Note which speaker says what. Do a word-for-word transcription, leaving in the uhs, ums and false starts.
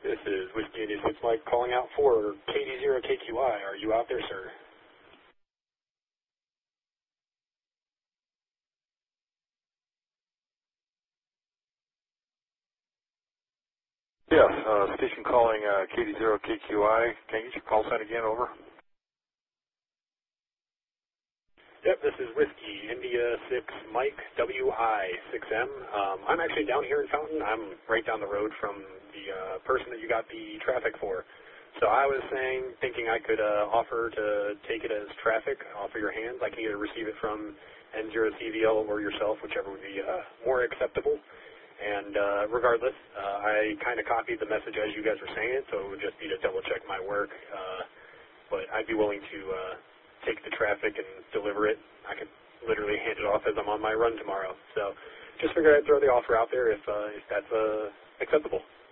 Speaker 1: This is Whiskey India six Mike calling out for K D zero K Q I. Are you out there, sir?
Speaker 2: Yes, uh, station calling uh, K D zero K Q I. Can you get your call sign again? Over.
Speaker 1: Yep, this is Whiskey India six Mike W I six M. Um, I'm actually down here in Fountain. I'm right down the road from the uh, person that you got the traffic for. So I was saying, thinking I could uh, offer to take it as traffic off of your hands. I can either receive it from N zero C V L or yourself, whichever would be uh, more acceptable. And uh, regardless, uh, I kind of copied the message as you guys were saying it, so it would just be to double check my work. Uh, but I'd be willing to uh, take the traffic and deliver it. I can literally hand it off as I'm on my run tomorrow. So just figured I'd throw the offer out there if, uh, if that's uh, acceptable.